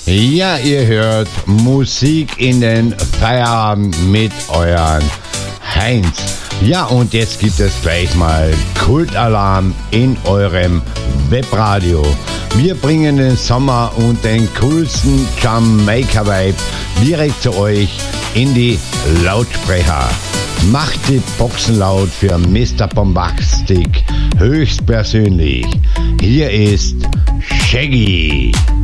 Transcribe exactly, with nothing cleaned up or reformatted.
Ja, ihr hört Musik in den Feierabend mit euren Heinz. Ja, und jetzt gibt es gleich mal Kultalarm in eurem Webradio. Wir bringen den Sommer und den coolsten Jamaica-Vibe direkt zu euch in die Lautsprecher. Macht die Boxen laut für Mister Bombastic höchstpersönlich. Hier ist Shaggy.